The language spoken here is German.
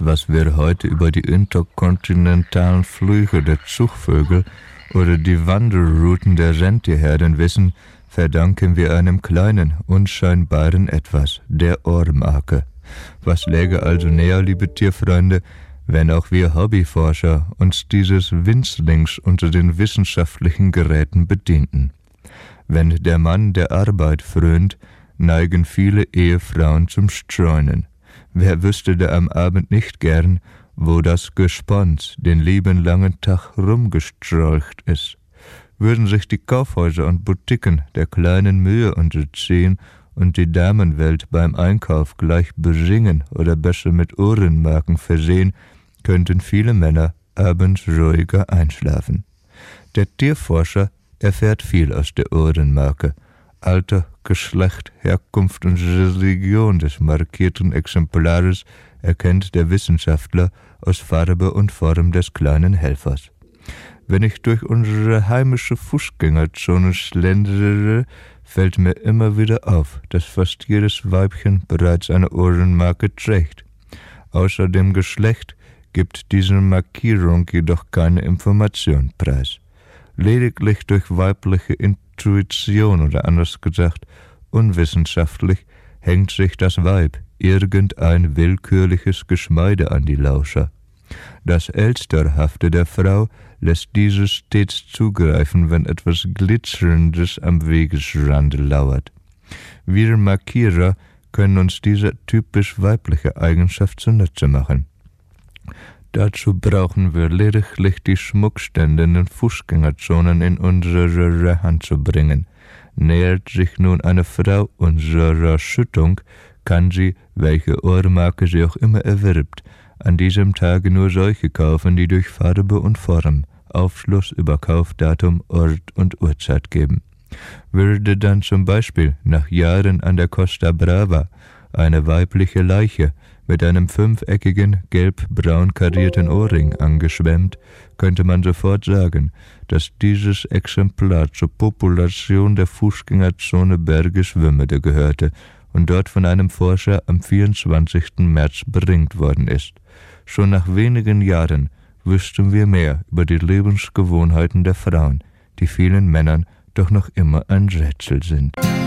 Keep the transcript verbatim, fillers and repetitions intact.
was wir heute über die interkontinentalen Flüge der Zugvögel oder die Wanderrouten der Rentierherden wissen, verdanken wir einem kleinen, unscheinbaren Etwas, der Ohrmarke. Was läge also näher, liebe Tierfreunde, wenn auch wir Hobbyforscher uns dieses Winzlings unter den wissenschaftlichen Geräten bedienten? Wenn der Mann der Arbeit frönt, neigen viele Ehefrauen zum Streunen. Wer wüsste da am Abend nicht gern, wo das Gespons den lieben langen Tag rumgestrolcht ist? Würden sich die Kaufhäuser und Boutiquen der kleinen Mühe unterziehen und die Damenwelt beim Einkauf gleich besingen oder besser mit Ohrenmarken versehen, könnten viele Männer abends ruhiger einschlafen. Der Tierforscher erfährt viel aus der Ohrenmarke. Alter, Geschlecht, Herkunft und Religion des markierten Exemplares erkennt der Wissenschaftler aus Farbe und Form des kleinen Helfers. Wenn ich durch unsere heimische Fußgängerzone schlendere, fällt mir immer wieder auf, dass fast jedes Weibchen bereits eine Ohrenmarke trägt. Außer dem Geschlecht gibt diese Markierung jedoch keine Information preis. Lediglich durch weibliche Intuition oder anders gesagt unwissenschaftlich hängt sich das Weib irgendein willkürliches Geschmeide an die Lauscher. Das Elsterhafte der Frau lässt dieses stets zugreifen, wenn etwas Glitzerndes am Wegesrande lauert. Wir Markierer können uns diese typisch weibliche Eigenschaft zunutze machen. Dazu brauchen wir lediglich die Schmuckstände in den Fußgängerzonen in unsere Hand zu bringen. Nähert sich nun eine Frau unserer Schüttung, kann sie, welche Ohrmarke sie auch immer erwirbt, an diesem Tage nur solche kaufen, die durch Farbe und Form Aufschluss über Kaufdatum, Ort und Uhrzeit geben. Würde dann zum Beispiel nach Jahren an der Costa Brava eine weibliche Leiche mit einem fünfeckigen, gelb-braun karierten Ohrring angeschwemmt, könnte man sofort sagen, dass dieses Exemplar zur Population der Fußgängerzone Bergisch-Wümmede gehörte und dort von einem Forscher am vierundzwanzigsten März beringt worden ist. Schon nach wenigen Jahren wüssten wir mehr über die Lebensgewohnheiten der Frauen, die vielen Männern doch noch immer ein Rätsel sind.